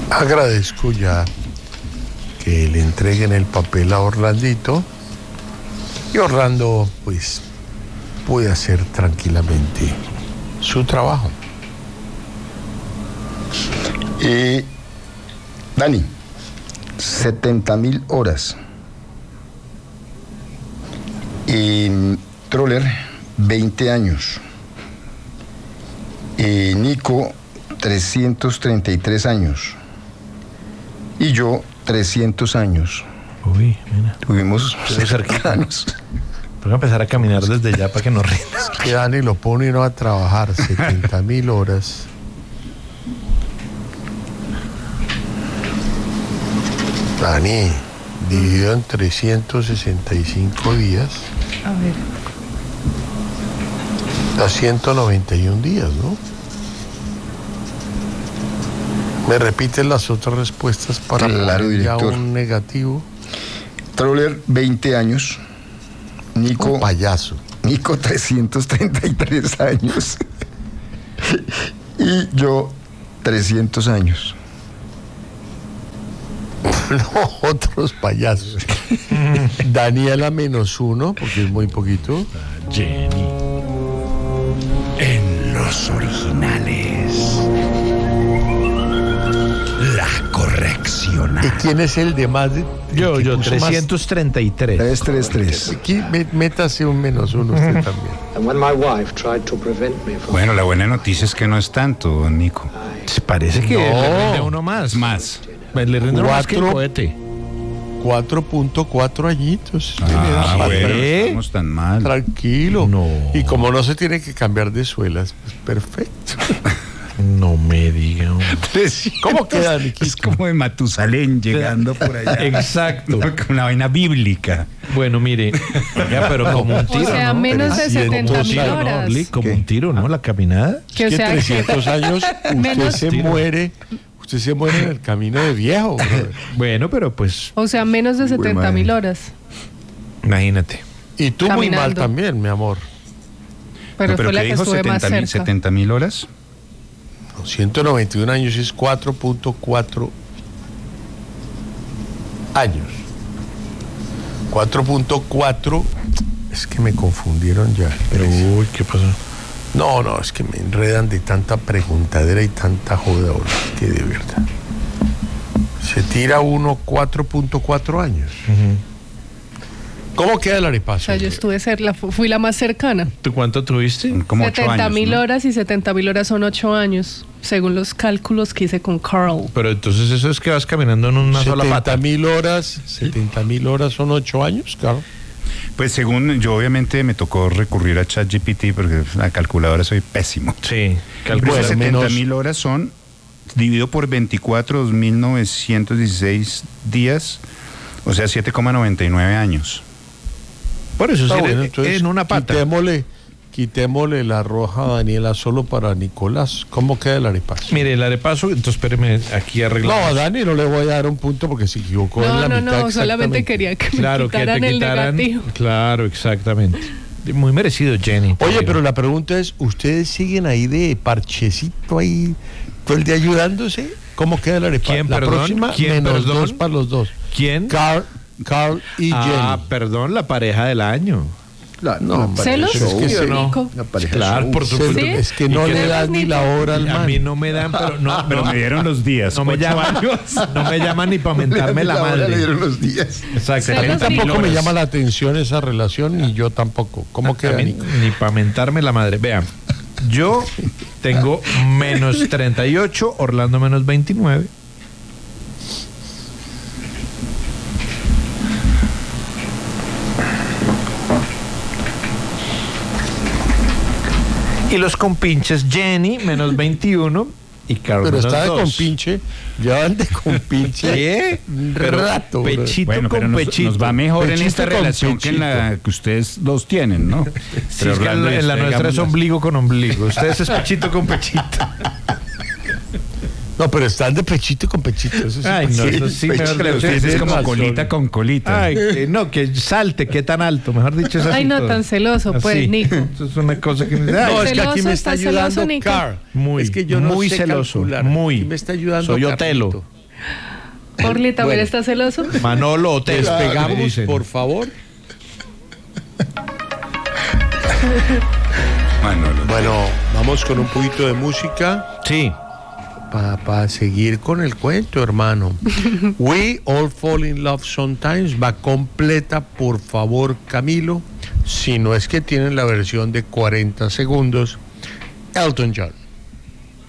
Agradezco ya que le entreguen el papel a Orlandito y Orlando pues puede hacer tranquilamente su trabajo. Dani, 70.000 horas. Troller, 20 años. Nico, 333 años. Y yo, 300 años. Uy, mira. Tuvimos cercanos. Voy a empezar a caminar desde ya para que nos rindas. Que Dani lo pone no a trabajar 70.000 horas. Dani, dividido en 365 días. A ver. Da 191 días, ¿no? ¿Me repiten las otras respuestas para claro, poner ya director. un negativo? Troller, 20 años. Nico, Un payaso. Nico, 333 años. Y yo, 300 años. No, otros payasos. Daniela -1, porque es muy poquito. Jenny. En los originales. La corrección. ¿Y quién es el de más? Yo, puso más? 333. 333. Aquí métase un -1 usted también. And when my wife tried to prevent me from Bueno, la buena noticia es que no es tanto, don Nico. Parece que No. le rinde uno más. Más. Le rinde uno más que el Cuatro. cohete. 4.4 añitos. Ah, bueno, no ¿Eh? estamos tan mal. Tranquilo. No. Y como no se tiene que cambiar de suelas, pues perfecto. No me diga. ¿Cómo queda, Niquito? Es como de Matusalén llegando por allá. Exacto. Como una vaina bíblica. Bueno, mire, ya, pero como un tiro, O sea, ¿no? menos de 70.000 horas. Como un tiro, ¿no? La caminada. Que o Que sea, 300 años usted menos- se muere. Usted se muere en el camino de viejo, brother. Bueno, pero pues, o sea, menos de 70.000 horas. imagínate. Y tú muy mal Caminando. también, mi amor. Pero No, fue la ¿qué que dijo? estuve más 70.000 cerca. 70.000 horas. 191 años es 4.4 años. 4.4. Es que me confundieron ya. Pero, uy, ¿qué pasó? No, es que me enredan de tanta preguntadera y tanta joda ahora, que de verdad. Se tira uno 4.4 años. ¿Cómo queda el O arepazo? sea, yo estuve fui la más cercana. ¿Tú cuánto tuviste? Son como 8 años. 70.000 ¿no? horas y 70.000 horas son 8 años, según los cálculos que hice con Carl. Pero entonces eso es que vas caminando en una sola pata. 70.000 horas son 8 años, claro. Pues según yo, obviamente me tocó recurrir a ChatGPT porque la calculadora soy pésimo. Sí, Pero Bueno, esas menos- 70.000 horas son dividido por 24, 2.916 días, o sea, 7,99 años. Por eso, Está sí, bueno, entonces, en una pata. quitémosle la roja a Daniela solo para Nicolás. ¿Cómo queda el arepazo? Mire, el arepazo, entonces espéreme, aquí No, arreglamos. a Dani no le voy a dar un punto porque se equivocó en la mitad. No, solamente exactamente. quería que me Claro, que quitaran te el quitaran. negativo. Claro, exactamente. Muy merecido, Jenny. Oye, pero la pregunta es, ¿ustedes siguen ahí de parchecito ahí, todo el día ayudándose? ¿Cómo queda el arepazo? ¿Quién, La perdón? próxima, ¿Quién, menos perdón? 2 para los dos. ¿Quién? Carl y Ah, Jenny. perdón, la pareja del año. No, ¿Celos? es que Yo, sí, no. Nico. Una pareja Claro, show. por supuesto. ¿Sí? Es que no ¿Y qué le te- dan ni la hora al A man. mí no me dan, pero no, Pero me dieron los días. no me 8 llaman, años. no me llaman ni para mentarme la Ahora le madre. dieron los días. Exacto. A mí Celos, tampoco Nico. me llama la atención esa relación, ni yo tampoco. ¿Cómo A queda, mí Nico? ni para mentarme la madre. Vean, yo tengo menos 38, Orlando menos 29. Y los compinches Jenny menos 21 y Carlos Pero menos está de 2. compinche, llevan de compinche. ¿Qué? Un Pero rato, bro. pechito Bueno, pero con pechito. nos va mejor en Pechito esta con relación que en la que ustedes dos tienen, ¿no? Sí, es que en la nuestra es ombligo con ombligo. Ustedes es pechito con pechito. No, pero están de pechito con pechito. Eso sí. Ay, no, eso sí, mejor Ustedes dicho, es Tienes como razón. colita con colita. Ay, no, que salte, que tan alto, mejor dicho es así. Ay, no, todo. tan celoso, pues, Así. Nico. Eso es una cosa que... No, Ay, es que aquí me está ¿Estás celoso, ayudando Nico? Carl. Muy, es que yo no muy sé celoso, calcular. muy. Aquí me está ayudando Soy Carlito. Otelo. Orly, ¿también Bueno. está celoso? Manolo Hotel. Despegamos, dicen. por favor. Manolo. Bueno, vamos con un poquito de música Sí. para seguir con el cuento, hermano. We All Fall in Love Sometimes va completa, por favor, Camilo. Si no es que tienen la versión de 40 segundos, Elton John.